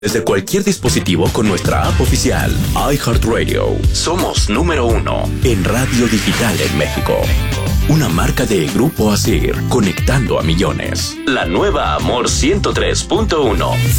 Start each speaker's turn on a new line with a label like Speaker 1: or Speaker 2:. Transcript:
Speaker 1: Desde cualquier dispositivo con nuestra app oficial, iHeartRadio. Somos número 1 en radio digital en México. Una marca de Grupo Asir, conectando a millones. La nueva Amor 103.1.